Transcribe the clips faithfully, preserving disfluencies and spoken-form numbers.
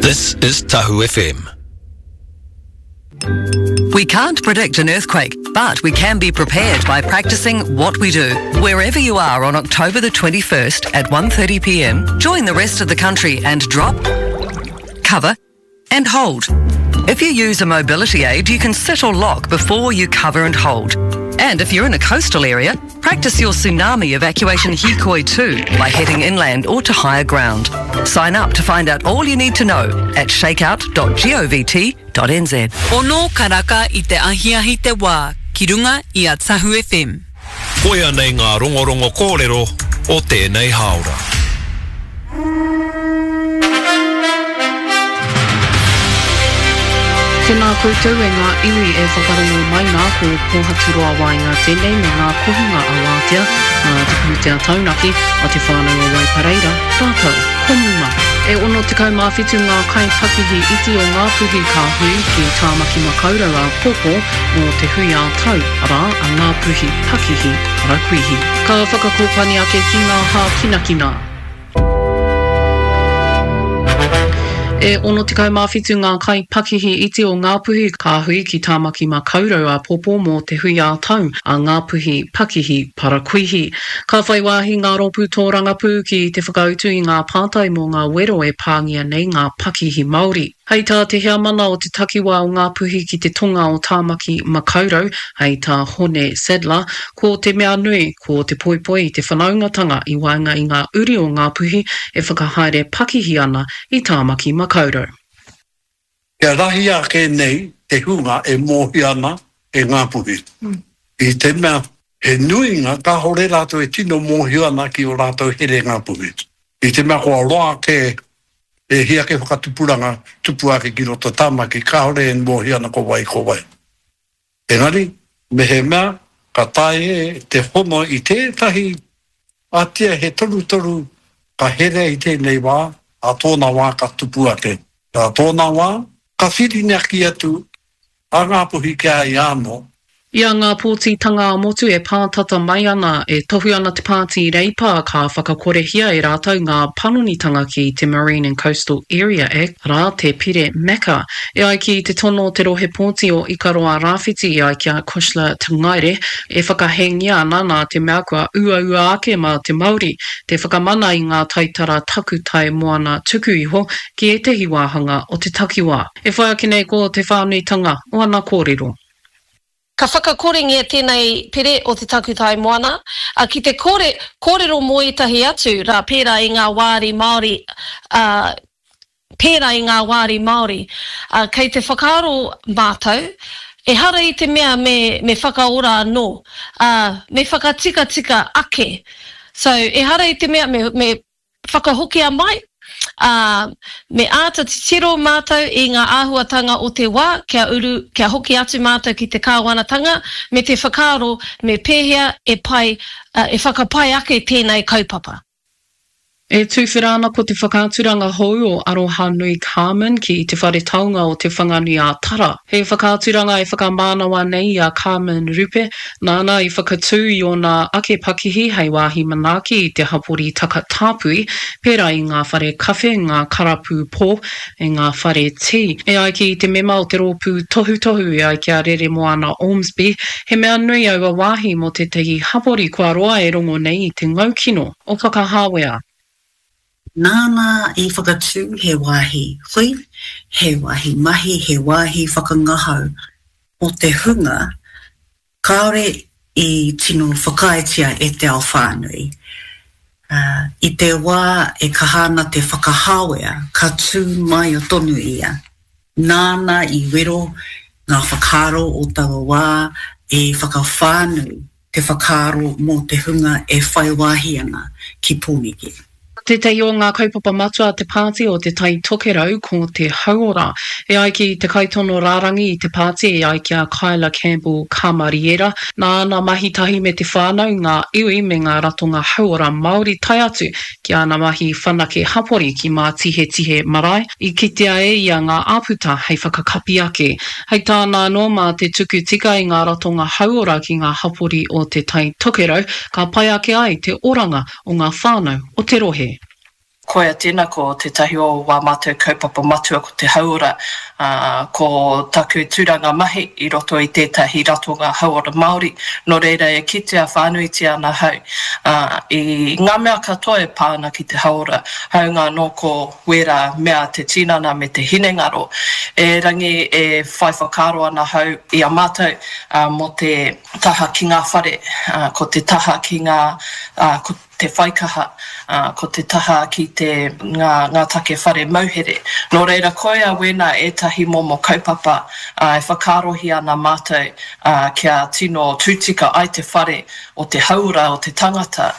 This is Tahu F M. We can't predict an earthquake, but we can be prepared by practicing what we do. Wherever you are on October the twenty-first at one thirty p m, join the rest of the country and drop, cover and hold. If you use a mobility aid, you can sit or lock before you cover and hold. And if you're in a coastal area, practice your tsunami evacuation hikoi too by heading inland or to higher ground. Sign up to find out all you need to know at shakeout dot govt dot n z. Ono karaka I te ahiahi te wā, ki runga I a Tahu F M. Koia nei ngā rongorongo kōrero o tēnei haora. Tēnā koutou e ngā iwi e whakarongo mai nā ko Pōhaturoa wai ngā tēnei me ngā kohunga a wātea, ngā tukumitea taunaki a te whānau o Waipareira, tātou, komuma. E ono te kaumāwhitu ngā kaipakihi iti o ngā puhi ka hui ki Tāmaki Makaurau a Pōpō mō te hui a tau, arā a ngā puhi pakihi rakuihi. Ka whakakōpani ake ki ngā hā kinakina. E ono te kaumāwhitu ngā kai pakihi iti o ngā puhi ka hui ki Tāmaki Makaurau a Pōpō mō te hui a tau a ngā puhi pakihi parakuihi. Ka whaiwahi ngā ropu tō rangapū ki te whakautu I ngā pātai mō ngā wero e pāngia nei ngā pakihi Māori. Hei tā te hea mana o te takiwā o ngā puhi ki te tonga o Tāmaki Makaurau, hei tā Hone Sadler, ko te mea nui, ko te poipoi te whanaungatanga I waenga I ngā uri o ngā puhi e whakahaere pakihi ana I Tāmaki Makaurau. Kia rahi a ke nei, te hunga e mōhi ana e ngā puhi. Mm. I te mea, he nui ngā ka hore rātou e tino mōhi ana ki o rātou here ngā puhi. I te mea koa roa ke e hia ke whakatupuranga tupu ake ki roto Tāmaki, ka hore e mōhi ana ko wai ko wai. Engari, me he mea, ka tae e te hono I tētahi atia he toru toru ka here I tēnei wā, a tōna wā ka tupu ake. A tōna wā, ka whirine aki atu a ngā puhi kia I āno. Ia ngā pōtitanga a motu e pātata mai ana e tohu ana te pāti reipa ka whakakorehia e rātou ngā panonitanga ki te Marine and Coastal Area Act, rā te pire Meka. E ai ki te tono te rohe pōti o Ikaroa Rāwhiti e ai kia Kushla Tangaire e whakahengia ana nā te mea kua ua ua ake ma te Māori, te whakamana I ngā taitara takutai moana tuku iho ki e tehi wāhanga o te takiwā. E whai ake nei ko te whānuitanga o ana kōrero. Ka whakakorengia tēnei pere o te takutai moana, a ki te kore, kōrero moetahi atu, rā pērā I ngā wāri Māori, uh, pērā I ngā wāri Māori, uh, kei te whakaaro mātou, e hara I te mea me, me whakaora anō, uh, me whakatika tika ake. So, e hara I te mea me, me whakahokia mai, Uh, me āta te tiro mātou I ngā āhuatanga o te wā, kia uru, kia hoki atu mātou ki te kāwanatanga, me te whakaaro, me pēhea e pai, uh, e whakapai ake tēnei kaupapa. E tūwhirana ko te whakāturanga hou o Aroha Nui Carmen ki te whare taunga o te whanganui a Tara. He whakāturanga e whakamānawa nei a Carmen Rupe, nāna I whakatū I o nā ake pakihi hei wāhi manaki I te hapori takatāpui, pērā I ngā whare kawhe, ngā karapu pō, e ngā whare tī. E ai ki te mema o te rōpū tohu tohu e ai ki a rere moana Ormsby, he mea nui au a wāhi mo te tehi hapori kua roa e rongo nei I te ngaukino o whakahāwea. Nāna I whakatū he wāhi hui, he wāhi mahi, he wāhi whakangahau o te hunga, kaore I tino whakaetia e te ao whānui. Uh, I te wā e kahana te whakahāwea, ka tū mai o tonu ia. Nāna I wero ngā whakaro o tawa wā e whakawhānui, te whakaro mō te hunga e whaiwahi ana ki pōniki. Te tei o ngā kaupapa matua te pāti o te tai tokerau ko te hauora. E ai ki te kaitono rārangi I te pāti e ai ki a Kyla Campbell Kamariera. Nā mahi tahi me te whānau ngā iwi me ngā ratonga hauora Māori tai atu ki ana mahi whanake hapori ki mā tihe tihe marae. I kitea e ia ngā āputa hei whakakapi ake. Hei tāna no mā te tuku tika I ngā ratonga hauora ki ngā hapori o te tai tokerau, ka pai ake ai te oranga o ngā whānau o te rohe. koea tēnā ko te tahi o wā mātou kaupapa matua ko te haura uh, ko taku tūranga mahi i roto i tētahi ratonga hauora Māori. No reira e kitea whānuiti ana hau. Uh, I ngā mea katoa e pāna ki te haura, haunga no ko wera mea te tinana me te hinengaro. E rangi e whai whakaro ana hau i a mātou uh, mo te taha ki ngā whare, uh, ko te taha ki ngā, uh, ko te whaikaha, uh, ko te taha ki te ngā, ngā take whare mauhere. Nō reira koea wena e tahi momo kaupapa uh, e whakarohi ana mātou uh, kia tino tūtika ai te whare o te haura o te tangata.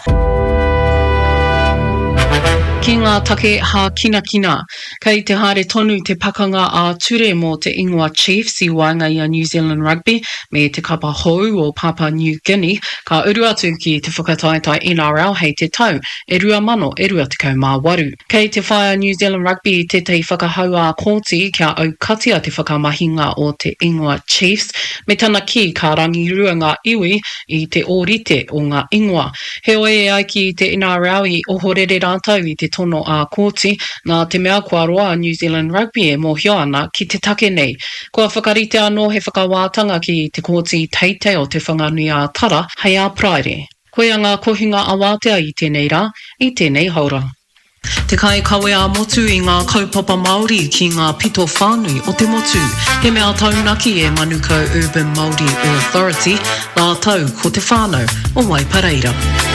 Ki ngā take hā kina kina, kei te haere tonu te pakanga a ture mō te ingoa Chiefs i waenga i a New Zealand Rugby me te kapa hou o Papua New Guinea, ka uru atu ki te whakataetai N R L hei te tau, e rua mano e rua tekau mā waru. Kei te whaia New Zealand Rugby te tei whakahau a kōti kia au katia te whakamahinga o te ingoa Chiefs, me tana ki ka rangi rua ngā iwi i te ōrite o ngā ingoa. He oe e ai ki te N R L i ohorere rātau i te tono a kōti, nā te mea kua roa New Zealand Rugby e mōhio ana ki te take nei. Kua whakarite anō he whakawātanga ki te kōti teitei o te whanganui a tara, hei a praere. Koe ngā kohinga awātea i tēnei rā, i tēnei haura. Te kai kawe a motu i ngā kaupapa Māori ki ngā pito whānui o te motu. He mea taunaki e Manukau Urban Māori Authority, nā tau ko te whānau o Waipareira.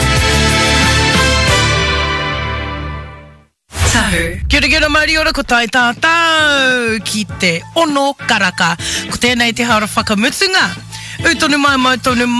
Kia ora, kia ora, Māori ora, ko tai tātou ki te ono karaka. Ko tēnei te haora whakamutunga. Utonu mai mai tonu